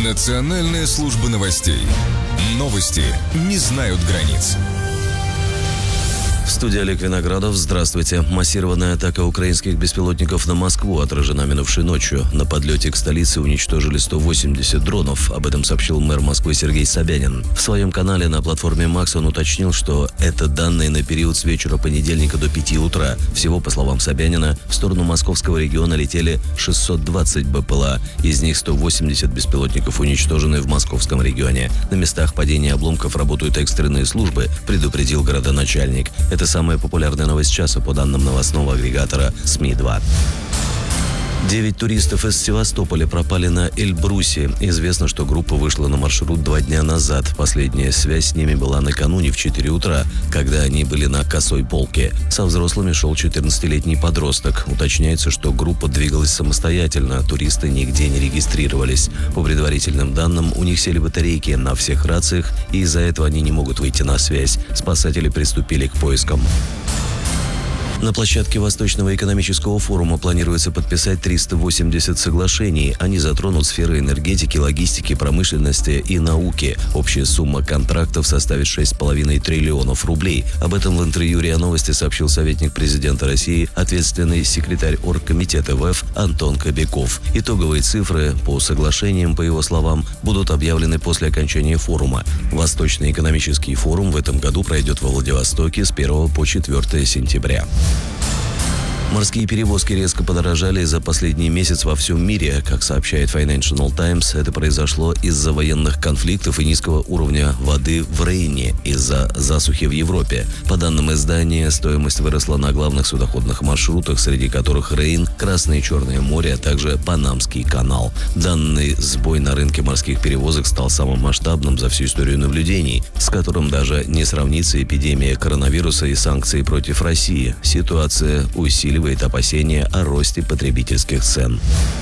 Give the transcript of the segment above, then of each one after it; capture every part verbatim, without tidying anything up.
Национальная служба новостей. Новости не знают границ. В студии Олег Виноградов. Здравствуйте. Массированная атака украинских беспилотников на Москву отражена минувшей ночью. На подлете к столице уничтожили сто восемьдесят дронов. Об этом сообщил мэр Москвы Сергей Собянин. В своем канале на платформе Макс он уточнил, что это данные на период с вечера понедельника до пяти утра. Всего, по словам Собянина, в сторону московского региона летели шестьсот двадцать БПЛА. Из них сто восемьдесят беспилотников уничтожены в московском регионе. На местах падения обломков работают экстренные службы, предупредил городоначальник. Это самая популярная новость часа, по данным новостного агрегатора СМИ два. Девять туристов из Севастополя пропали на Эльбрусе. Известно, что группа вышла на маршрут два дня назад. Последняя связь с ними была накануне в четыре утра, когда они были на Косой Полке. Со взрослыми шел четырнадцатилетний подросток. Уточняется, что группа двигалась самостоятельно, туристы нигде не регистрировались. По предварительным данным, у них сели батарейки на всех рациях, и из-за этого они не могут выйти на связь. Спасатели приступили к поискам. На площадке Восточного экономического форума планируется подписать триста восемьдесят соглашений. Они затронут сферы энергетики, логистики, промышленности и науки. Общая сумма контрактов составит шесть с половиной триллионов рублей. Об этом в интервью РИА Новости сообщил советник президента России, ответственный секретарь Оргкомитета ВЭФ Антон Кобяков. Итоговые цифры по соглашениям, по его словам, будут объявлены после окончания форума. Восточный экономический форум в этом году пройдет во Владивостоке с первого по четвёртое сентября. Морские перевозки резко подорожали за последний месяц во всем мире. Как сообщает Financial Times, это произошло из-за военных конфликтов и низкого уровня воды в Рейне из-за засухи в Европе. По данным издания, стоимость выросла на главных судоходных маршрутах, среди которых Рейн, Красное и Черное море, а также Панамский канал. Данный сбой на рынке морских перевозок стал самым масштабным за всю историю наблюдений, с которым даже не сравнится эпидемия коронавируса и санкции против России. Ситуация усиливается опасения о росте потребительских цен.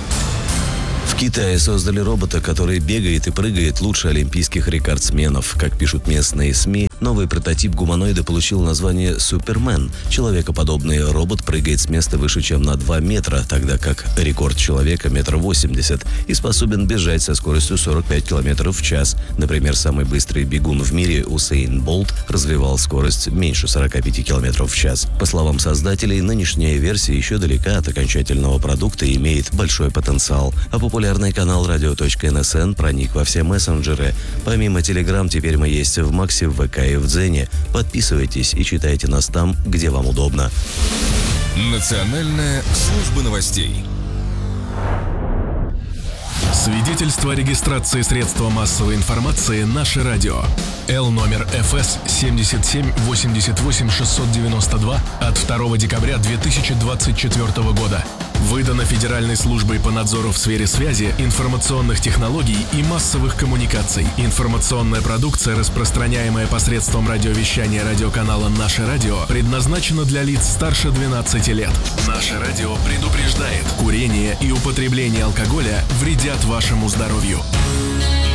В Китае создали робота, который бегает и прыгает лучше олимпийских рекордсменов. Как пишут местные СМИ, новый прототип гуманоида получил название «Супермен». Человекоподобный робот прыгает с места выше, чем на два метра, тогда как рекорд человека – метр восемьдесят, и способен бежать со скоростью сорок пять километров в час. Например, самый быстрый бегун в мире Усейн Болт развивал скорость меньше сорока пяти километров в час. По словам создателей, нынешняя версия еще далека от окончательного продукта и имеет большой потенциал. А популярный канал радио точка эн эс эн проник во все мессенджеры. Помимо Telegram, теперь мы есть в Максе, в ВК и в Дзене. Подписывайтесь и читайте нас там, где вам удобно. Национальная служба новостей. Свидетельство о регистрации средства массовой информации «Наше радио». Л номер эф эс семьдесят семь восемьдесят восемь шестьсот девяносто два от второго декабря две тысячи двадцать четвёртого года. Выдано Федеральной службой по надзору в сфере связи, информационных технологий и массовых коммуникаций. Информационная продукция, распространяемая посредством радиовещания радиоканала «Наше радио», предназначена для лиц старше двенадцати лет. «Наше радио» предупреждает: курение и употребление алкоголя вредят вашему здоровью.